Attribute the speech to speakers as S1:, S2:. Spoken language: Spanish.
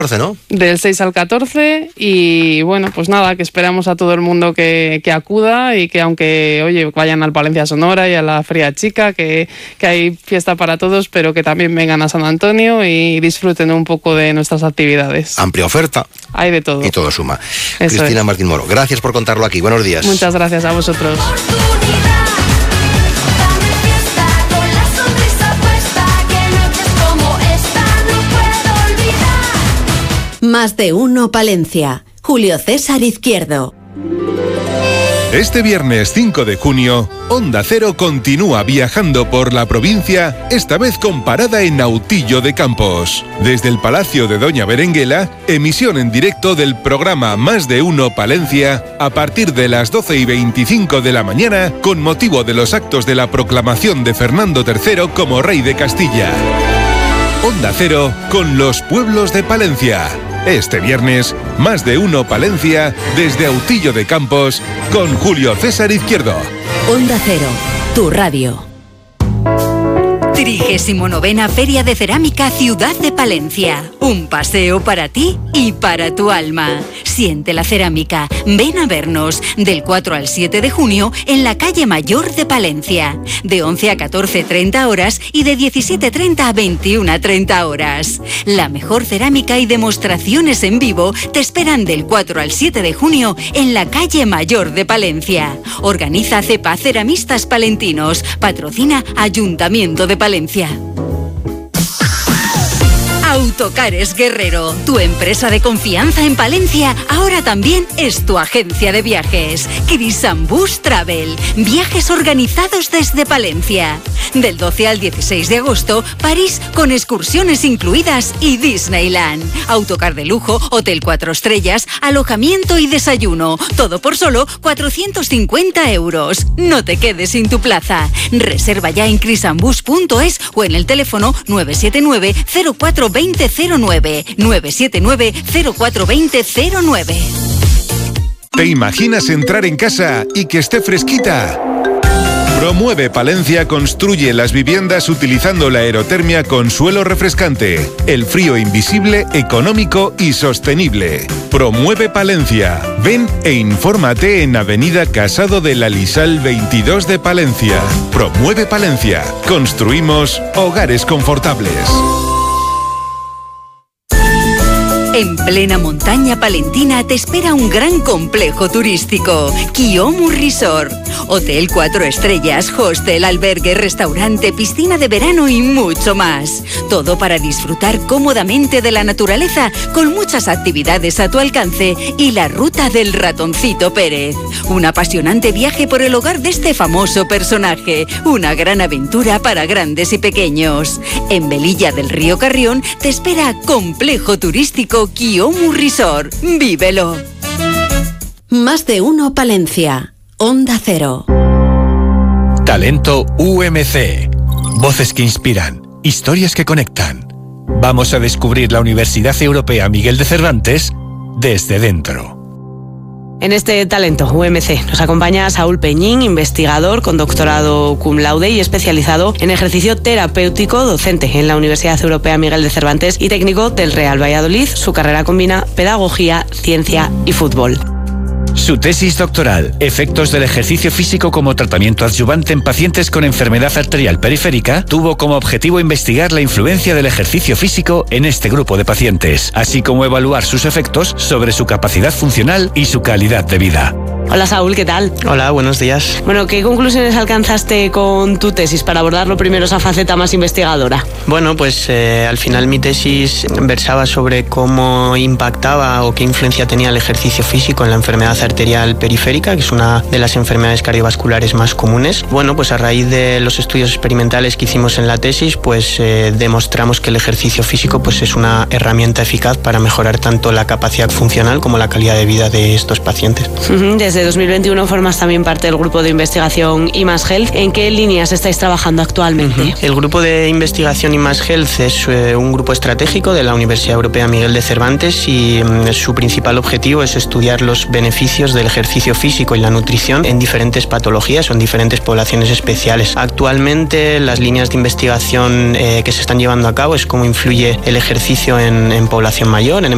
S1: ¿no?
S2: Del 6 al 14 y bueno, pues nada, que esperamos a todo el mundo que acuda y que aunque, oye, vayan al Palencia Sonora y a la Feria Chica, que hay fiesta para todos, pero que también vengan a San Antonio y disfruten un poco de nuestras actividades.
S1: Amplia oferta.
S2: Hay de todo.
S1: Y todo suma.
S2: Eso
S1: Cristina
S2: es.
S1: Martín Moro, gracias por contarlo aquí. Buenos días.
S2: Muchas gracias a vosotros.
S3: Más de uno Palencia. Julio César Izquierdo.
S4: Este viernes 5 de junio, Onda Cero continúa viajando por la provincia, esta vez con parada en Autillo de Campos. Desde el Palacio de Doña Berenguela, emisión en directo del programa Más de Uno Palencia a partir de las 12:25 de la mañana con motivo de los actos de la proclamación de Fernando III como rey de Castilla. Onda Cero con los pueblos de Palencia. Este viernes, Más de Uno Palencia, desde Autillo de Campos, con Julio César Izquierdo.
S3: Onda Cero, tu radio.
S5: 39ª Feria de Cerámica Ciudad de Palencia. Un paseo para ti y para tu alma. Siente la cerámica. Ven a vernos del 4 al 7 de junio en la calle Mayor de Palencia. De 11 a 14:30 horas y de 17:30 a 21:30 horas. La mejor cerámica y demostraciones en vivo te esperan del 4 al 7 de junio en la calle Mayor de Palencia. Organiza CEPA Ceramistas Palentinos. Patrocina Ayuntamiento de Palencia. Autocares Guerrero, tu empresa de confianza en Palencia, ahora también es tu agencia de viajes. Crisambus Travel, viajes organizados desde Palencia. Del 12 al 16 de agosto, París con excursiones incluidas y Disneyland. Autocar de lujo, hotel 4 estrellas, alojamiento y desayuno. Todo por solo 450 €. No te quedes sin tu plaza. Reserva ya en crisambus.es o en el teléfono 979 04 2009 979 04 2009.
S4: ¿Te imaginas entrar en casa y que esté fresquita? Promueve Palencia construye las viviendas utilizando la aerotermia con suelo refrescante, el frío invisible, económico y sostenible. Promueve Palencia. Ven e infórmate en Avenida Casado de la Lisal 22 de Palencia. Promueve Palencia. Construimos hogares confortables.
S5: En plena montaña palentina te espera un gran complejo turístico, Kiomu Resort. Hotel 4 estrellas, hostel, albergue, restaurante, piscina de verano y mucho más. Todo para disfrutar cómodamente de la naturaleza con muchas actividades a tu alcance y la ruta del ratoncito Pérez. Un apasionante viaje por el hogar de este famoso personaje. Una gran aventura para grandes y pequeños. En Velilla del Río Carrión te espera complejo turístico Kiomu Resort. ¡Vívelo!
S3: Más de uno Palencia. Onda Cero.
S6: Talento UMC. Voces que inspiran. Historias que conectan. Vamos a descubrir la Universidad Europea Miguel de Cervantes desde dentro.
S7: En este Talento UMC nos acompaña Saúl Peñín, investigador con doctorado cum laude y especializado en ejercicio terapéutico, docente en la Universidad Europea Miguel de Cervantes y técnico del Real Valladolid. Su carrera combina pedagogía, ciencia y fútbol.
S6: Su tesis doctoral, efectos del ejercicio físico como tratamiento adyuvante en pacientes con enfermedad arterial periférica, tuvo como objetivo investigar la influencia del ejercicio físico en este grupo de pacientes, así como evaluar sus efectos sobre su capacidad funcional y su calidad de vida.
S7: Hola Saúl, ¿qué tal?
S8: Hola, buenos días.
S7: Bueno, ¿qué conclusiones alcanzaste con tu tesis para abordar lo primero esa faceta más investigadora?
S8: Bueno, pues al final mi tesis versaba sobre cómo impactaba o qué influencia tenía el ejercicio físico en la enfermedad arterial periférica, que es una de las enfermedades cardiovasculares más comunes. Bueno, pues a raíz de los estudios experimentales que hicimos en la tesis, pues demostramos que el ejercicio físico pues es una herramienta eficaz para mejorar tanto la capacidad funcional como la calidad de vida de estos pacientes.
S7: Desde 2021 formas también parte del grupo de investigación IMASHealth. ¿En qué líneas estáis trabajando actualmente?
S8: El grupo de investigación IMASHealth es un grupo estratégico de la Universidad Europea Miguel de Cervantes y su principal objetivo es estudiar los beneficios del ejercicio físico y la nutrición en diferentes patologías o en diferentes poblaciones especiales. Actualmente las líneas de investigación que se están llevando a cabo es cómo influye el ejercicio en población mayor, en